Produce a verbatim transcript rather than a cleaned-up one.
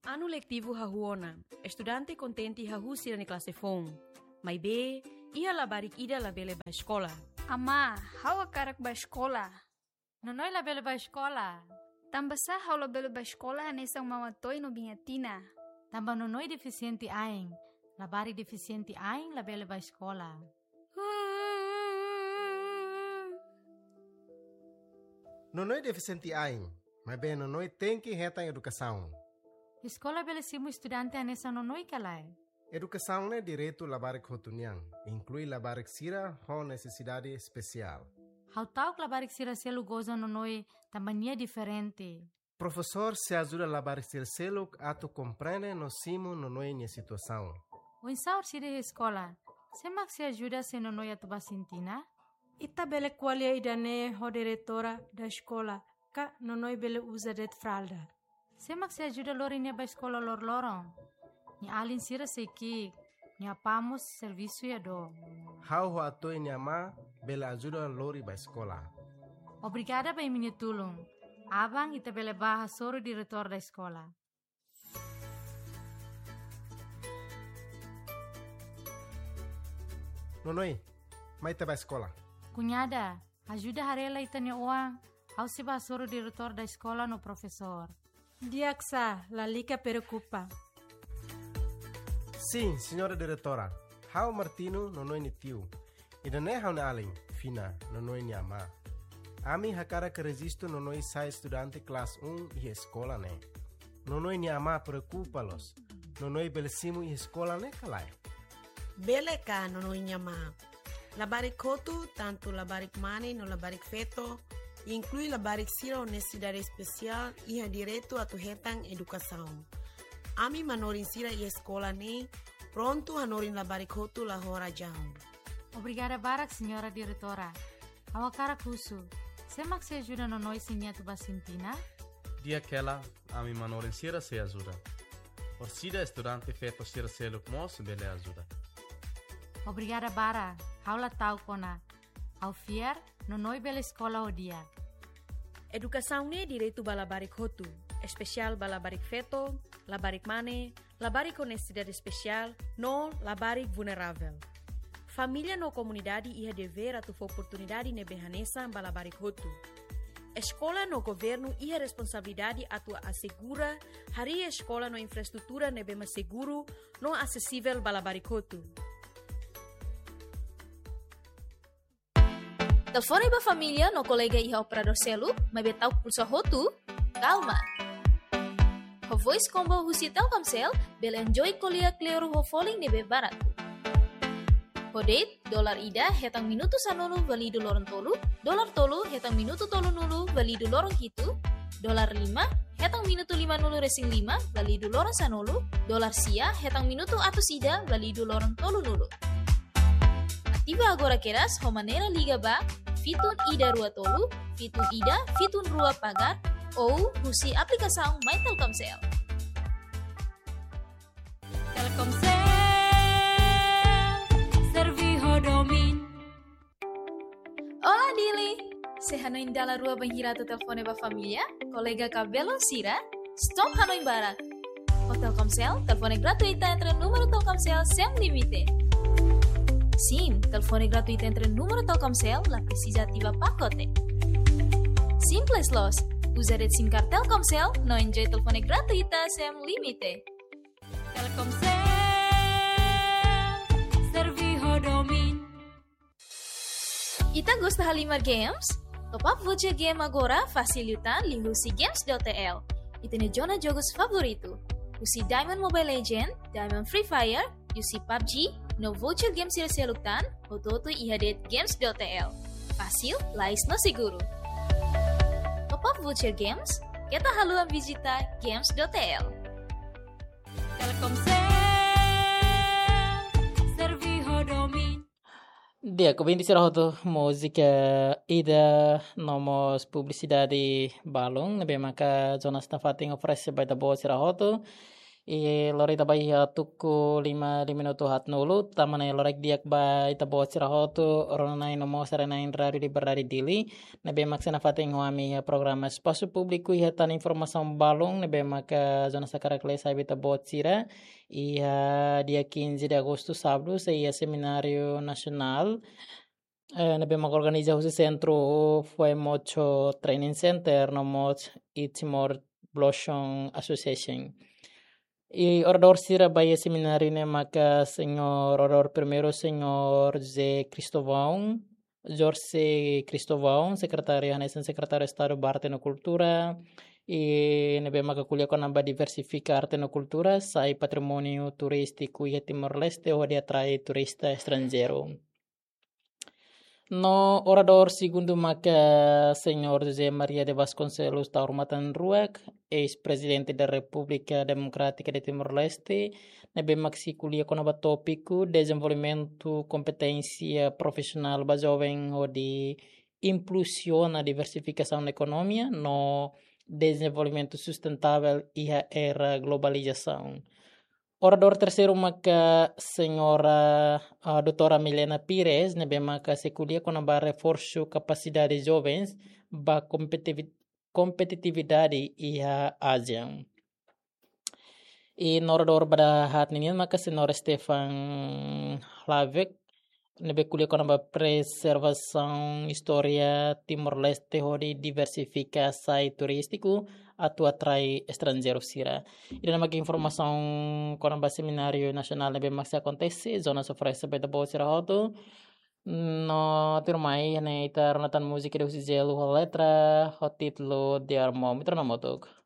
Ano letivo hahuona, estudante contente hahusira ni classe fon. Mai be, ia labarik ida labele ba escola. Ama, hawa karak ba escola. Nonoi labele ba escola. Tambah sah hau labele ba escola hanesang mamatoy no bingatina. Tambah nonoi deficiente aing. Labari deficiente aing labele ba escola. Nonoi deficiente aing, mas bem nonoi tem que reta educação. Escola bele simu estudante anessa nonoi kalai. Educação é direito labarik hotuniang, inclui labarik sira com necessidade especial. Hau tau labarik sira selu goza nonoi tambania diferente. Professor se ajuda labarik sira selu ato compreende no simu nonoi nia situação. O insaur sira escola, semak se ajuda se nonoi atu basintina? Ita bele qualia idane ho diretora da escola, ka nonoi bele usa det fralda. Semak se ajuda lori nia ba escola lor lorong. Ni alin sira seiki, ni apamos serviço ya do. Hau ho ato nia ma bele ajuda lori ba escola. Obrigada ba minha tulung. Abang ita bele baha soro diretor da escola. Nonoi, mai te ba escola. Cunhada, ajuda harela itanya uang. Au se ba soro diretor da escola no professor. Diaksa, la lica preocupa. Sim, senhora diretora. Hau Martino nonoi ni tiu. Ida ne hau na alin, fina, nonoi ni ama. Ami hakara que resisto nonoi sai estudante classe um e escola ne. Nonoi ni ama preocupa-los. Nonoi belesimu e escola ne kalai. Bele ka nonoi ni ama. Labarik kotu, tanto labarik mani no labarik feto, inclui labarik sira o necessidade especial e ha direito a tu hetang educação. Ami manorin sira e escola ne, pronto hanorin labarik kotu la hora jam. Obrigada barak, senhora diretora. Awakara kusu. Semak se ajuda no noi sinha tu basintina? Dia aquela, ami manorin sira se ajuda. Or sida estudante feto sira se lukmos bele ajuda. Obrigada bara. Haula tau kona. Au fier, no noi bela escola o dia. Educação ne direito balabarik hotu, especial balabarik feto, labarik mane, labarik honestidade especial, no labarik vulnerável. Família no comunidade ia dever atu oportunidade ne behanesa balabarik hotu. Escola no governo ia responsabilidade atu assegura hari escola no infraestrutura ne bema seguro, no acessível balabarik hotu. Telefone ba família no colega iha operador celu, mas betau pulsa hotu, calma. Ho voice combo husi Telkomsel, bel enjoy kolia klero ho falling nebe barato. Ho date, dolar ida hetang minuto sanulu valido lorong tolu, dolar tolu hetang minuto tolu nulu valido lorong hitu, dolar lima hetang minuto lima nulu resing lima valido lorong sanulu, dolar sia hetang minuto atus ida valido lorong tolu nulu. Aktiva agora keras ho manera liga ba, fitun ida rua tolu, fitun ida, fitun rua pagar, ou husi aplikasaung My Telkomsel. Telkomsel, serviho domin. Olá, Dili! Se hanoin dala rua banhirato telefone ba família, colega cabelo sira, stop hanoin barak. O Telkomsel, telefone gratuita entre número Telkomsel sem limite. Sim, telefone gratuito entre número Telkomsel la precisa ativa pacote. Simples los, usa red SIM card Telkomsel, no enjoy telefone gratuita sem limite. Telkomsel, serviho domin. Ita gosta halimar games? Top up voucher game agora facilitan lihusi games.tl. Ita ne zona jogos favorito. Usi Diamond Mobile Legend, Diamond Free Fire, usi P U B G, no voucher game sila seluktan, ototo ihadet games.tl. Fácil, lais no seguro. Top up voucher games, kita haluan visita games.tl. Telkomsel, serviho domin. Dia, kau bindi serah tu música ida nomos publicidade balong, nabe maka zona stafating oferece by the boss serah tu. I lori tabai tuku lima lima minuto hat nulu tamane lorek diak ba ita bo sirahotu oronai nomo serenain radio di berari dili nebe maksana fating huami programa espaço público e tan informação balong nebe maka zona sacarakle sai bita bo sira e dia quinze de agosto sábado sei seminário nacional Uh, nebe mak organiza husi centro foi mocho training center no moch Itimor Blossom Association. E orador sira baya seminário ne maka senhor orador primeiro senhor José Cristóvão, Jorge Cristóvão, secretário hanesan secretário Estado ba Arte no Cultura e nebe maka kuliah con amba diversifica arte no cultura sai patrimônio turístico e Timor-Leste onde atrai turista estrangeiro. No orador segundo maka senhor José Maria de Vasconcelos Taurmatan Ruak, ex-presidente da República Democrática de Timor-Leste, nebe maxi kuliah con aba tópico desenvolvimento competência profissional ba jovem onde impulsiona a diversificação na economia no desenvolvimento sustentável e a era globalização. Orador terceiro maka senhora uh, doutora Milena Pires, nebe maka se kuliah com aba reforço capacidade jovens ba competitiv competitividade e a Ásia. E no orador pada hat nini maka senhor Stefan Lavek, nebe kuliah com aba preservação história Timor-Leste onde diversifica sai turístico atau atrai estrangeiro sira. E na maka informação com aba seminário nacional nebe maksi acontece zona sofresa beta bo sira hoto no tirmai ne ita ronatan musik de usizelu letra hot titlo de armo mitra namotok.